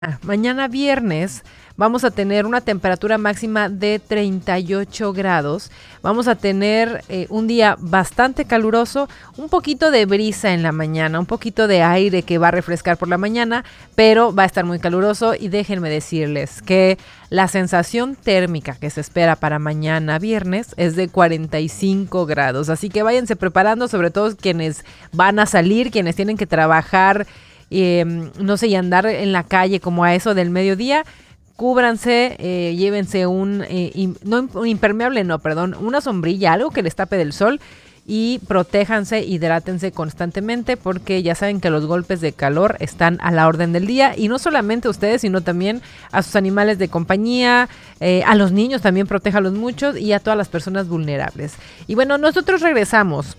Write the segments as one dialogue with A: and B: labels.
A: Mañana viernes vamos a tener una temperatura máxima de 38 grados. Vamos a tener un día bastante caluroso, un poquito de brisa en la mañana, un poquito de aire que va a refrescar por la mañana, pero va a estar muy caluroso y déjenme decirles que la sensación térmica que se espera para mañana viernes es de 45 grados. Así que váyanse preparando, sobre todo quienes van a salir, quienes tienen que trabajar, no sé, y andar en la calle como a eso del mediodía. Cúbranse, llévense un impermeable, una sombrilla, algo que les tape del sol y protéjanse, hidrátense constantemente porque ya saben que los golpes de calor están a la orden del día y no solamente a ustedes, sino también a sus animales de compañía, a los niños también protéjalos mucho y a todas las personas vulnerables. Y bueno, nosotros regresamos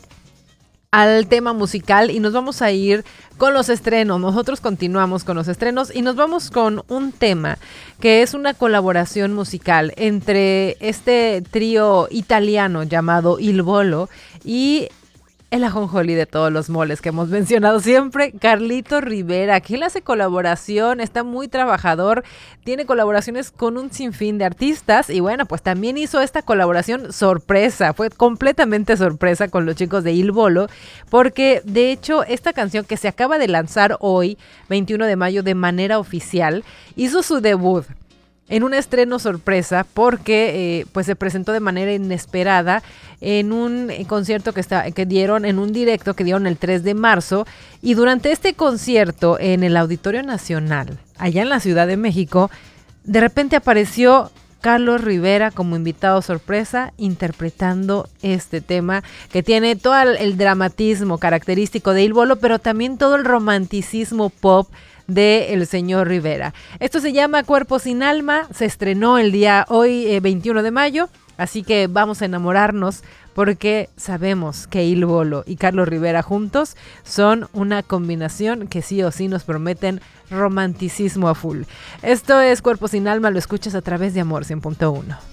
A: al tema musical y nos vamos a ir con los estrenos. Nosotros continuamos con los estrenos y nos vamos con un tema que es una colaboración musical entre este trío italiano llamado Il Volo y el ajonjolí de todos los moles que hemos mencionado siempre, Carlito Rivera, que él hace colaboración, está muy trabajador, tiene colaboraciones con un sinfín de artistas y bueno, pues también hizo esta colaboración sorpresa, fue completamente sorpresa con los chicos de Il Volo, porque de hecho esta canción que se acaba de lanzar hoy, 21 de mayo, de manera oficial, hizo su debut en un estreno sorpresa porque pues se presentó de manera inesperada en un concierto que dieron, en un directo que dieron el 3 de marzo y durante este concierto en el Auditorio Nacional, allá en la Ciudad de México, de repente apareció Carlos Rivera como invitado sorpresa interpretando este tema que tiene todo el dramatismo característico de Il Volo, pero también todo el romanticismo pop de el señor Rivera. Esto se llama Cuerpo sin Alma, se estrenó el día hoy 21 de mayo, así que vamos a enamorarnos porque sabemos que Il Volo y Carlos Rivera juntos son una combinación que sí o sí nos prometen romanticismo a full. Esto es Cuerpo sin Alma, lo escuchas a través de Amor 100.1.